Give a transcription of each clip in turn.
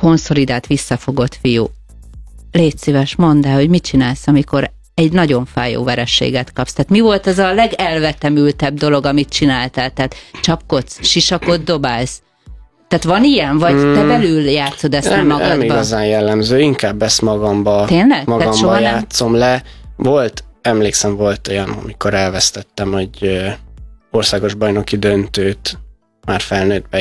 konszolidált, visszafogott fiú. Légy szíves, mondd el, hogy mit csinálsz, amikor egy nagyon fájó verességet kapsz. Tehát mi volt az a legelvetemültebb dolog, amit csináltál? Tehát csapkodsz, sisakot dobálsz? Tehát van ilyen? Vagy te belül játszod ezt magadba? Nem igazán jellemző, inkább ezt magamba játszom le. Emlékszem, volt olyan, amikor elvesztettem egy országos bajnoki döntőt, már felnőttbe,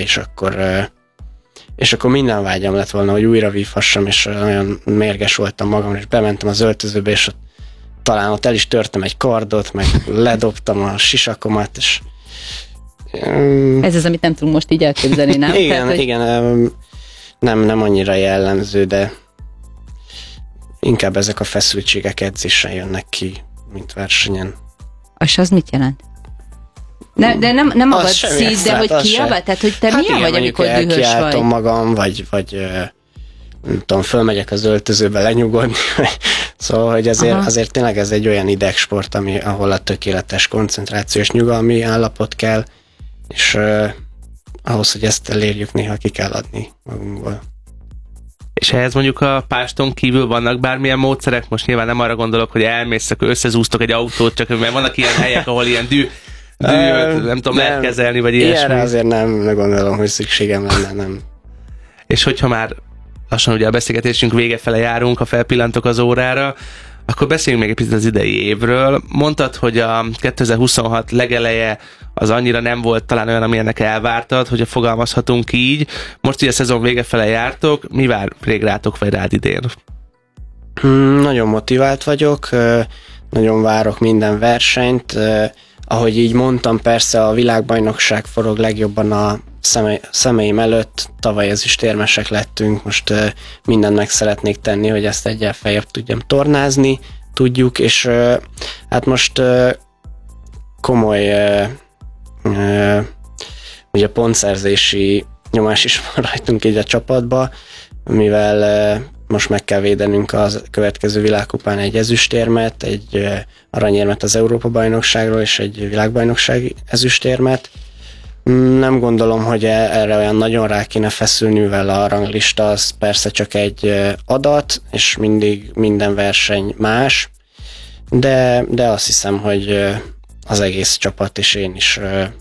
és akkor minden vágyam lett volna, hogy újra vívhassam, és nagyon mérges voltam magam, és bementem az öltözőbe, és talán ott el is törtem egy kardot, meg ledobtam a sisakomat, és ez az, amit nem tudunk most így elképzelni, nem? Igen, tehát, hogy... igen, nem annyira jellemző, de inkább ezek a feszültségek edzésen jönnek ki, mint versenyen. És az mit jelent? De nem magad szíd, de hogy kiabál? Tehát, hogy te milyen vagy, amikor dühös vagy? Magam, vagy nem tudom, fölmegyek az öltözőbe lenyugodni. Szóval, hogy azért tényleg ez egy olyan idegsport, ahol a tökéletes koncentrációs nyugalmi állapot kell, és ahhoz, hogy ezt elérjük, néha ki kell adni magunkból. És ehhez mondjuk a páston kívül vannak bármilyen módszerek? Most nyilván nem arra gondolok, hogy elmész, akkor összezúztok egy autót, csak mert vannak ilyen helyek, ahol ilyen nem tudom, lehet kezelni, vagy ilyesmi. Ilyenre azért nem gondolom, hogy szükségem lenne, nem. És hogyha már lassan ugye a beszélgetésünk vége fele járunk, ha felpillantok az órára, akkor beszéljünk még egy picit az idei évről. Mondtad, hogy a 2026 legeleje az annyira nem volt talán olyan, amilyennek elvártad, hogy fogalmazhatunk így. Most ugye a szezon vége fele jártok, mi vár rég rátok vagy rád idén? Nagyon motivált vagyok, nagyon várok minden versenyt. Ahogy így mondtam, persze a világbajnokság forog legjobban a szemeim előtt, tavaly ezüstérmesek lettünk, most mindent meg szeretnék tenni, hogy ezt egyel feljebb tudjam tornázni, tudjuk, és hát most komoly ugye pontszerzési nyomás is van rajtunk így a csapatba, mivel most meg kell védenünk a következő világkupán egy ezüstérmet, egy aranyérmet az Európa-bajnokságról, és egy világbajnokság ezüstérmet. Nem gondolom, hogy erre olyan nagyon rá kéne feszülni, mivel a ranglista az persze csak egy adat, és mindig minden verseny más, de azt hiszem, hogy az egész csapat és én is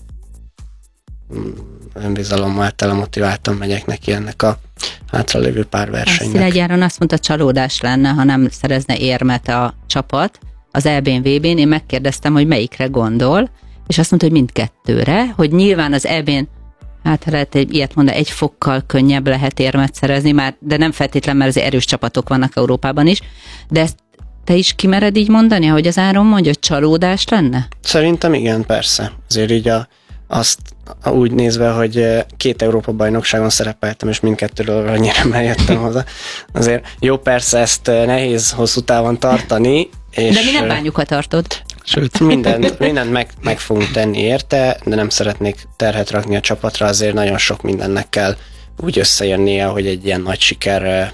önbizalommal telemotiváltan megyek neki ennek a hátralévő pár versenynek. Szilágyáron azt mondta, csalódás lenne, ha nem szerezne érmet a csapat az EB-n, VB-n. Én megkérdeztem, hogy melyikre gondol, és azt mondta, hogy mindkettőre, hogy nyilván az EB-n, hát lehet ilyet mondani, egy fokkal könnyebb lehet érmet szerezni, már, de nem feltétlen, mert az erős csapatok vannak Európában is, de ezt te is kimered így mondani, ahogy az Áron mondja, hogy csalódás lenne? Szerintem igen, persze. Azért így azt úgy nézve, hogy 2 Európa-bajnokságon szerepeltem, és mindkettőről annyira jöttem hozzá. Azért jó, persze ezt nehéz hosszú távon tartani. És de mi nem bánjuk, ha tartod. Sőt, mindent meg fogunk tenni érte, de nem szeretnék terhet rakni a csapatra, azért nagyon sok mindennek kell úgy összejönnie, hogy egy ilyen nagy siker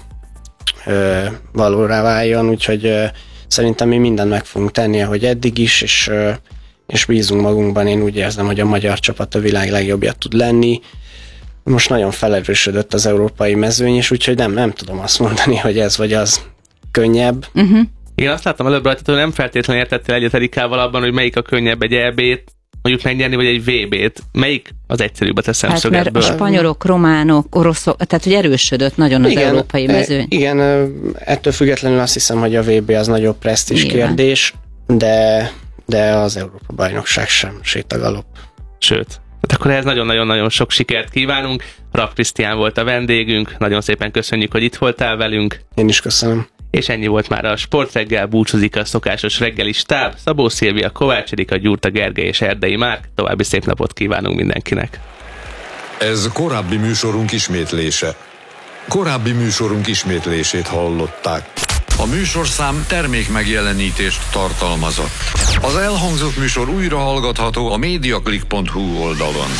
valóra váljon, úgyhogy szerintem mi mindent meg fogunk tenni, ahogy eddig is, és bízunk magunkban. Én úgy érzem, hogy a magyar csapat a világ legjobbja tud lenni. Most nagyon felerősödött az európai mezőny, és úgyhogy nem tudom azt mondani, hogy ez vagy az könnyebb. Igen, azt láttam előbb rajta, hogy nem feltétlenül értettél egyet Erikával abban, hogy melyik a könnyebb, egy EB-t mondjuk megnyerni, vagy egy VB-t. Melyik az egyszerűbb a te szemszögedből? Mert a spanyolok, románok, oroszok, tehát hogy erősödött nagyon az európai mezőny. Igen, ettől függetlenül azt hiszem, hogy a VB az nagyobb presztízs kérdés, de az Európa-bajnokság sem sétagalop. Sőt, tehát akkor ehhez nagyon-nagyon-nagyon sok sikert kívánunk. Rapp Krisztián volt a vendégünk, nagyon szépen köszönjük, hogy itt voltál velünk. Én is köszönöm. És ennyi volt már a Sportreggel, búcsúzik a szokásos reggeli stáb. Szabó Szilvia, Kovács Erika, Gyurta Gergely és Erdei Márk. További szép napot kívánunk mindenkinek. Ez korábbi műsorunk ismétlése. Korábbi műsorunk ismétlését hallották. A műsorszám termék megjelenítést tartalmazott. Az elhangzott műsor újra hallgatható a mediaclick.hu oldalon.